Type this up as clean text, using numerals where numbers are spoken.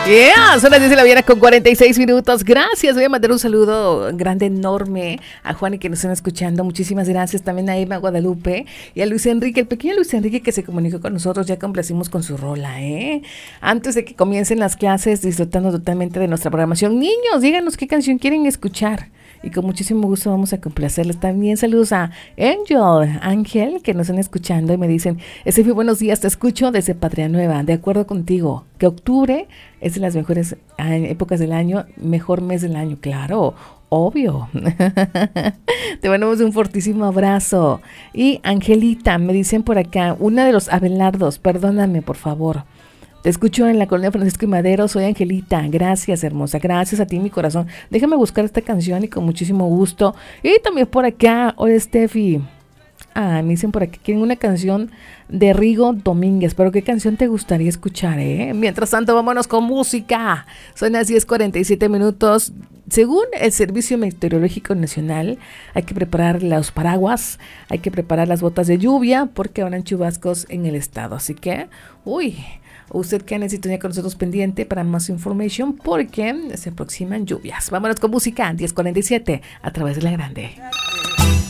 Yeah, son las 10 de la mañana con 46 minutos. Gracias, voy a mandar un saludo grande, enorme a Juan y que nos están escuchando. Muchísimas gracias también a Emma Guadalupe y a Luis Enrique, el pequeño Luis Enrique que se comunicó con nosotros. Ya complacimos con su rola, antes de que comiencen las clases, disfrutando totalmente de nuestra programación. Niños, díganos qué canción quieren escuchar y con muchísimo gusto vamos a complacerles. También saludos a Ángel, que nos están escuchando y me dicen: Estefi, buenos días, te escucho desde Patria Nueva. De acuerdo contigo, que octubre es de las mejores épocas del año, mejor mes del año, claro, obvio. Te mandamos un fortísimo abrazo. Y Angelita, me dicen por acá, una de los Abelardos, perdóname por favor. Te escucho en la colonia Francisco y Madero, soy Angelita. Gracias, hermosa. Gracias a ti, mi corazón. Déjame buscar esta canción y con muchísimo gusto. Y también por acá, hola Steffi. Me dicen por aquí, quieren una canción de Rigo Domínguez, pero ¿qué canción te gustaría escuchar, Mientras tanto, vámonos con música. Son las 10:47 minutos. Según el Servicio Meteorológico Nacional, hay que preparar los paraguas, hay que preparar las botas de lluvia, porque habrán chubascos en el estado. Así que, usted que necesita con nosotros pendiente para más información, porque se aproximan lluvias. Vámonos con música, 10:47, a través de La Grande.